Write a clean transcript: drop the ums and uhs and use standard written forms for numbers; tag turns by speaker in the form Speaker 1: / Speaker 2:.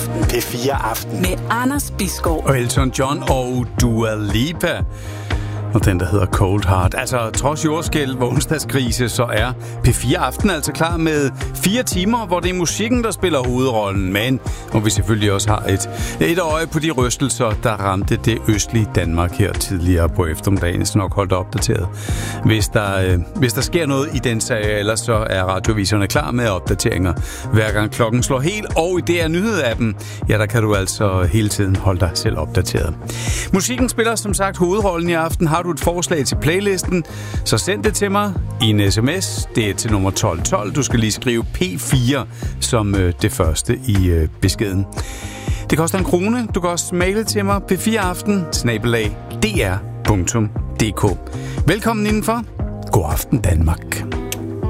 Speaker 1: Aften. P4 Aften.
Speaker 2: Med Anders Bisgaard.
Speaker 3: Og Elton John og Dua Lipa. Og den, der hedder Cold Heart. Altså, trods jordskælv og onsdagskrise, så er P4 Aften altså klar med 4 timer, hvor det er musikken, der spiller hovedrollen. Men hvor vi selvfølgelig også har et øje på de rystelser, der ramte det østlige Danmark her tidligere på eftermiddagen. Så nok holdt opdateret. Hvis der sker noget i den sag, ellers så er radioviserne klar med opdateringer hver gang klokken slår helt. Og i DR Nyhed-appen, ja, der kan du altså hele tiden holde dig selv opdateret. Musikken spiller som sagt hovedrollen i aften. Har du et forslag til playlisten, så send det til mig i en sms. Det er til nummer 1212. Du skal lige skrive P4 som det første i beskeden. Det koster 1 krone. Du kan også maile til mig p4aften@dr.dk. Velkommen indenfor. God aften Danmark.